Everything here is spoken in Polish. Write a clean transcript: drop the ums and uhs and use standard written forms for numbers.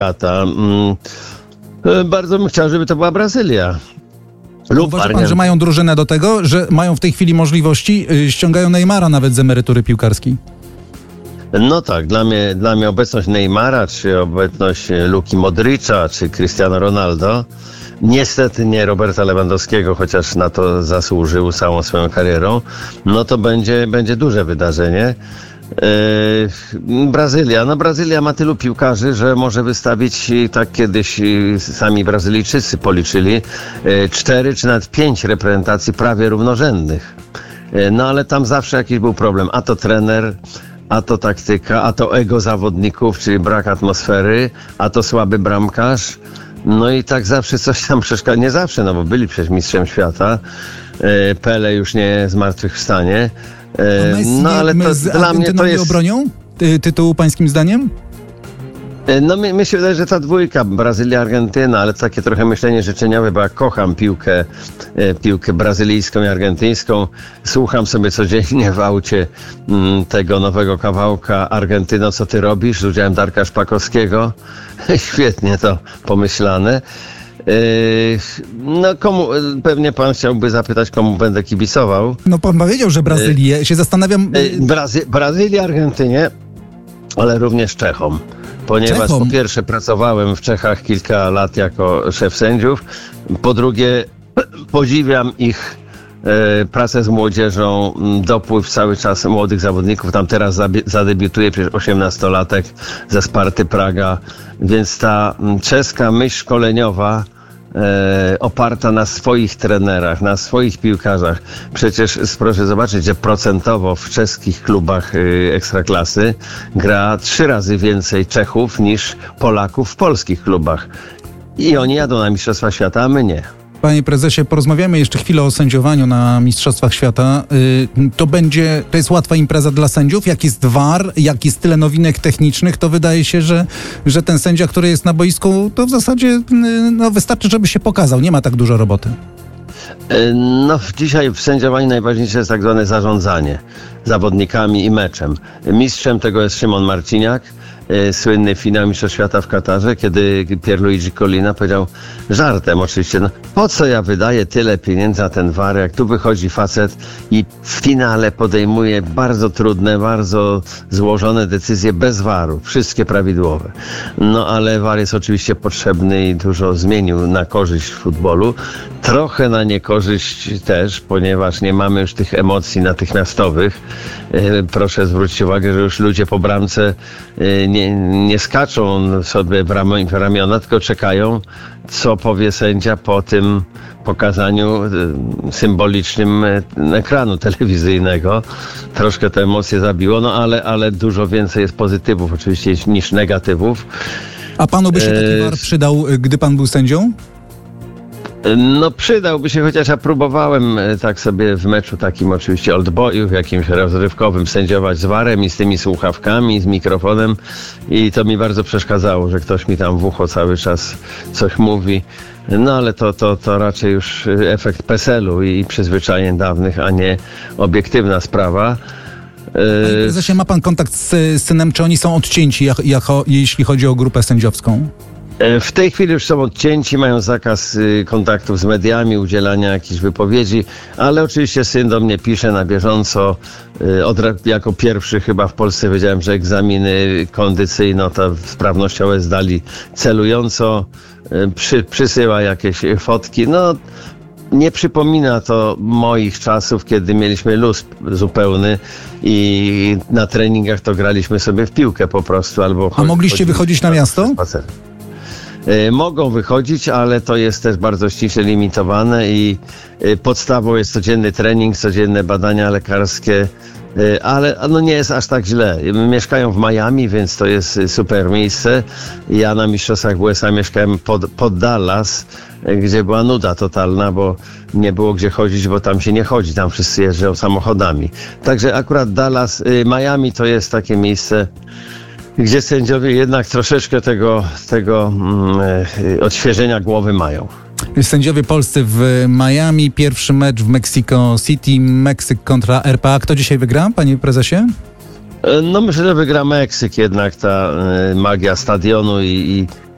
świata. Bardzo bym chciał, żeby to była Brazylia. Uważa pan, że mają drużynę do tego, że mają w tej chwili możliwości, ściągają Neymara nawet z emerytury piłkarskiej? No tak, dla mnie obecność Neymara, czy obecność Luki Modricza, czy Cristiano Ronaldo, niestety nie Roberta Lewandowskiego, chociaż na to zasłużył całą swoją karierą, no to będzie duże wydarzenie. Brazylia ma tylu piłkarzy, że może wystawić, tak kiedyś sami Brazylijczycy policzyli, 4 czy nawet 5 reprezentacji prawie równorzędnych. No ale tam zawsze jakiś był problem, a to trener, a to taktyka, a to ego zawodników, czyli brak atmosfery, a to słaby bramkarz. No i tak zawsze coś tam przeszkadza. Nie zawsze, no bo byli przecież mistrzem świata. Pele już nie zmartwychwstanie. No ale to dla mnie to jest... obronią tytułu pańskim zdaniem? No mi się wydaje, że ta dwójka Brazylia-Argentyna, ale takie trochę myślenie życzeniowe, bo ja kocham piłkę brazylijską i argentyńską. Słucham sobie codziennie w aucie tego nowego kawałka Argentyno, co ty robisz? Z udziałem Darka Szpakowskiego. Świetnie to pomyślane. No pewnie pan chciałby zapytać, komu będę kibicował. No pan powiedział, że Brazylię, się zastanawiam... Brazylię, Argentynie, ale również Czechom. Ponieważ po pierwsze pracowałem w Czechach kilka lat jako szef sędziów, po drugie podziwiam ich pracę z młodzieżą, dopływ cały czas młodych zawodników. Tam teraz zadebiutuje przecież 18-latek ze Sparty Praga, więc ta czeska myśl szkoleniowa oparta na swoich trenerach, na swoich piłkarzach. Przecież proszę zobaczyć, że procentowo w czeskich klubach ekstraklasy gra 3 razy więcej Czechów niż Polaków w polskich klubach. I oni jadą na Mistrzostwa Świata, a my nie. Panie prezesie, porozmawiamy jeszcze chwilę o sędziowaniu na Mistrzostwach Świata. To jest łatwa impreza dla sędziów? Jak jest VAR, jak jest tyle nowinek technicznych, to wydaje się, że ten sędzia, który jest na boisku, to w zasadzie wystarczy, żeby się pokazał. Nie ma tak dużo roboty. No dzisiaj w sędziowaniu najważniejsze jest tak zwane zarządzanie zawodnikami i meczem. Mistrzem tego jest Szymon Marciniak, słynny finał Mistrzostw Świata w Katarze, kiedy Pierluigi Collina powiedział, żartem oczywiście, no, po co ja wydaję tyle pieniędzy na ten VAR, jak tu wychodzi facet i w finale podejmuje bardzo trudne, bardzo złożone decyzje bez VAR-u, wszystkie prawidłowe. No ale VAR jest oczywiście potrzebny i dużo zmienił na korzyść w futbolu, trochę na niekorzyść też, ponieważ nie mamy już tych emocji natychmiastowych. Proszę zwrócić uwagę, że już ludzie po bramce nie skaczą sobie w ramiona, tylko czekają, co powie sędzia po tym pokazaniu symbolicznym ekranu telewizyjnego. Troszkę te emocje zabiło, no ale dużo więcej jest pozytywów oczywiście niż negatywów. A panu by się taki VAR przydał, gdy pan był sędzią? No przydałby się, chociaż ja próbowałem tak sobie w meczu takim oczywiście Old Boyów, jakimś rozrywkowym sędziować z VAR-em i z tymi słuchawkami, z mikrofonem i to mi bardzo przeszkadzało, że ktoś mi tam w ucho cały czas coś mówi. No ale to raczej już efekt PESEL-u i przyzwyczajeń dawnych, a nie obiektywna sprawa. Panie prezesie, ma pan kontakt z synem, czy oni są odcięci, jeśli chodzi o grupę sędziowską? W tej chwili już są odcięci, mają zakaz kontaktów z mediami, udzielania jakichś wypowiedzi, ale oczywiście syn do mnie pisze na bieżąco. Jako pierwszy chyba w Polsce wiedziałem, że egzaminy kondycyjne, ta sprawnościowe zdali celująco, przysyła jakieś fotki. No, nie przypomina to moich czasów, kiedy mieliśmy luz zupełny i na treningach to graliśmy sobie w piłkę po prostu. A mogliście wychodzić na miasto? Mogą wychodzić, ale to jest też bardzo ściśle limitowane i podstawą jest codzienny trening, codzienne badania lekarskie, ale no nie jest aż tak źle. Mieszkają w Miami, więc to jest super miejsce. Ja na Mistrzostwach w USA mieszkałem pod Dallas, gdzie była nuda totalna, bo nie było gdzie chodzić, bo tam się nie chodzi, tam wszyscy jeżdżą samochodami. Także akurat Dallas, Miami to jest takie miejsce, gdzie sędziowie jednak troszeczkę tego odświeżenia głowy mają. Sędziowie polscy w Miami, pierwszy mecz w Mexico City, Meksyk kontra RPA. Kto dzisiaj wygra, panie prezesie? No myślę, że wygra Meksyk, jednak ta magia stadionu i